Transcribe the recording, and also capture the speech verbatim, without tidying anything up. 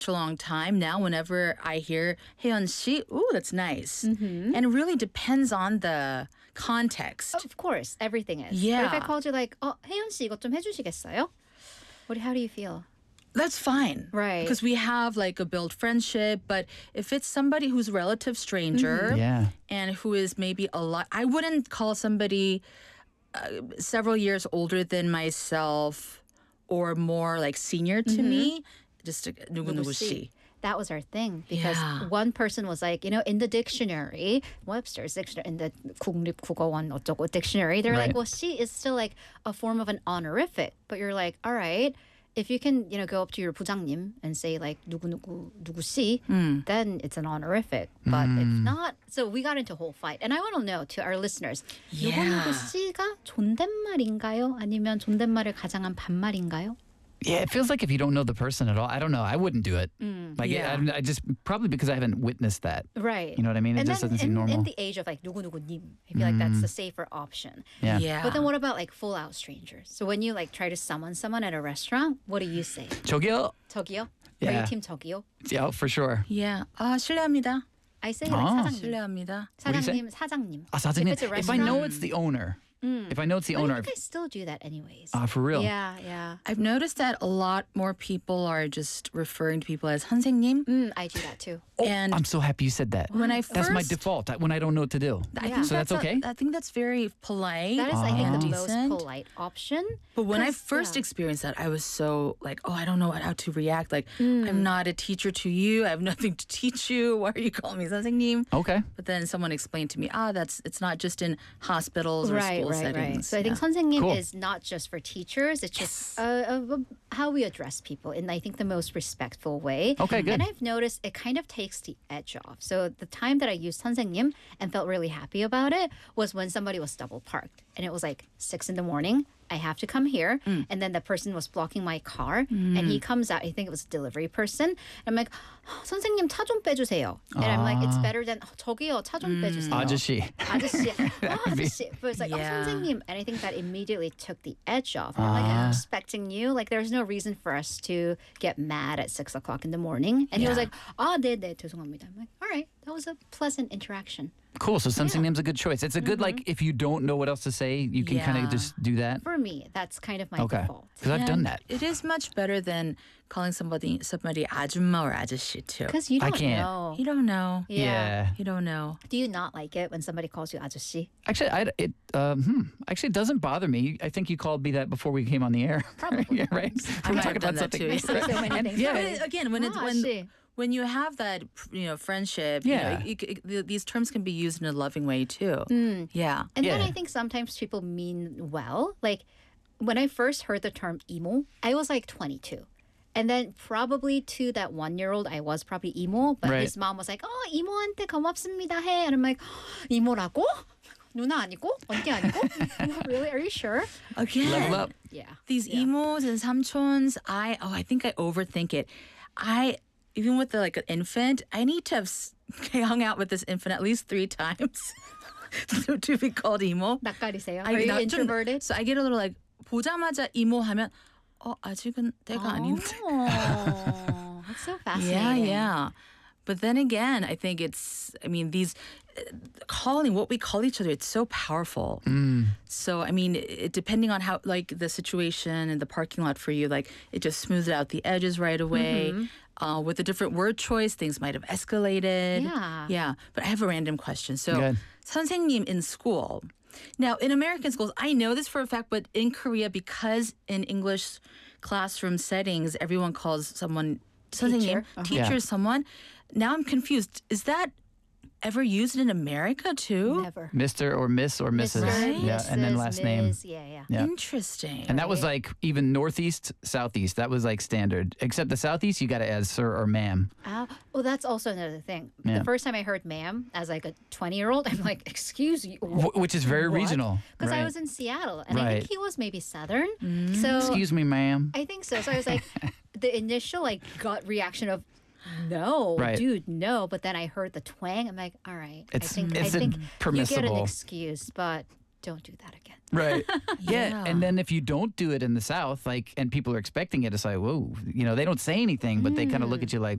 a long time. Now, whenever I hear 혜연 씨, ooh, that's nice. Mm-hmm. And it really depends on the context. Of course, everything is. Yeah. But if I called you like, 어, 혜연 씨 이것 좀 해주시겠어요? What? How do you feel? That's fine. Right. Because we have like a built friendship. But if it's somebody who's a relative stranger Yeah. and who is maybe a lot, I wouldn't call somebody uh, several years older than myself or more like senior to me. Just to, 누구 누구 씨. That was our thing because Yeah. one person was like, you know, in the dictionary, Webster's dictionary, in the 국립국어원 어쩌고 dictionary, they're Right. like, well, she is still like a form of an honorific. But you're like, all right, if you can, you know, go up to your 부장님 and say like 누구 누구 누구 씨, then it's an honorific. But if not, so we got into a whole fight. And I want to know to our listeners, 누구 Yeah. 누구 씨가 존댓말인가요? 아니면 존댓말을 가장한 반말인가요? Yeah, it feels like if you don't know the person at all, I don't know. I wouldn't do it. Like, Yeah. I, I just probably because I haven't witnessed that. Right. You know what I mean? It and just then doesn't seem in, normal. in the age of like 누구 누구님, I feel like that's the safer option. Yeah. Yeah. But then what about like full out strangers? So when you like try to summon someone at a restaurant, what do you say? 저기요. 저기요? Are Yeah. you team 저기요? Yeah, for sure. Yeah. 아, 실례합니다. I say like Ah. 사장님. 실례합니다. do you say? 사장님, 사장님. Ah, 사장님. If it's a If I restaurant, know it's the owner, if I know it's the but owner, you guys still do that anyways. ah, for real. Yeah, yeah. I've noticed that a lot more people are just referring to people as 선생님. Mm, I do that too. And I'm so happy you said that. when I That's my first- default I- when I don't know what to do. I Yeah. think So that's a- okay? I think that's very polite. That is, I think, and the most decent. polite option. But when I 'Cause, first yeah. experienced that, I was so like, oh, I don't know how to react. Like, Mm. I'm not a teacher to you. I have nothing to teach you. Why are you calling me 선생님? Okay. But then someone explained to me, ah, that's it's not just in hospitals or Right, school right, right. settings. So I think Yeah. 선생님 Cool. is not just for teachers. It's just uh, uh, how we address people in, I think, the most respectful way. Okay, good. And I've noticed it kind of takes the edge off. So the time that I used 선생님 and felt really happy about it was when somebody was double parked. And it was like six in the morning. I have to come here. Mm. And then the person was blocking my car. And he comes out. I think it was a delivery person. And I'm like, "Oh, 선생님 차 좀 빼주세요. And I'm like, it's better than, "어, 저기요, 차 좀 빼주세요. 아저씨. 아저씨. Oh, 아저씨. But it's like, Yeah. oh, 선생님. And I think that immediately took the edge off. And I'm like, I'm respecting you. Like, there's no reason for us to get mad at six o'clock in the morning. And he was Yeah. like, 아, 네, 네, 죄송합니다. I'm like, all right. That was a pleasant interaction. Cool. So 선생님's a good choice. It's a good like if you don't know what else to say, you can kind Yeah. of just do that. For me, that's kind of my Okay. default. Because I've done And that. It is much better than calling somebody somebody 아줌마 or 아저씨 too. Because you I don't can't. know. You don't know. Yeah. You don't know. Do you not like it when somebody calls you 아저씨? Actually, I, it um, hmm, actually it doesn't bother me. I think you called me that before we came on the air. Probably. yeah, right. I We're might talking have done about that something. too. So, so many things. yeah. But it- again, when it's Ah, when 아저씨. when you have that you know friendship, you Yeah. know, you, c- th- these terms can be used in a loving way too. Yeah. And then Yeah. I think sometimes people mean well. Like when I first heard the term emo, I was like twenty-two. And then probably to that one-year-old, I was probably emo. But Right. his mom was like, oh, 이모한테 고맙습니다 해. And I'm like, 이모라고? 누나 아니고? 언니 아니고? Really? Are you sure? Again, Level up. Yeah. these Yeah. emos and samchons, I oh, I think I overthink it. I even with the like an infant, I need to have s- hung out with this infant at least three times to, to be called emo. 낯가리세요? I- Are you 나 좀- introverted? So I get a little like 보자마자 이모 하면 어 아직은 때가 아닌데. Oh, that's so Yeah, fascinating. yeah. But then again, I think it's, I mean, these uh, calling, what we call each other, it's so powerful. So, I mean, it, depending on how, like, the situation and the parking lot for you, like, it just smooths out the edges right away. Uh, with a different word choice, things might have escalated. Yeah. Yeah. But I have a random question. So, Good. 선생님 in school. Now, in American schools, I know this for a fact, but in Korea, because in English classroom settings, everyone calls someone 선생님, Teacher. Uh-huh. teacher, Yeah. someone. Now I'm confused. Is that ever used in America too? Never. Mister or Miss or Missus Mister, Yeah, and then Missus, last name. Miz, Yeah, yeah. Yeah. Interesting. And that was like even northeast, southeast. That was like standard. Except the southeast, you got to add sir or ma'am. Oh, well, that's also another thing. Yeah. The first time I heard ma'am as like a twenty-year-old, I'm like, excuse you. Wh- which is very regional. Because I right. was in Seattle, and I Right. think he was maybe Southern. So Excuse me, ma'am. I think so. So I was like, the initial like gut reaction of, no, Right. dude, no. But then I heard the twang. I'm like, all right. It's- I think it's I a think you get an permissible. excuse, but don't do that again. Right. yeah. Yeah. And then if you don't do it in the South, like, and people are expecting it, it's like, whoa, you know, they don't say anything, but they kind of look at you like,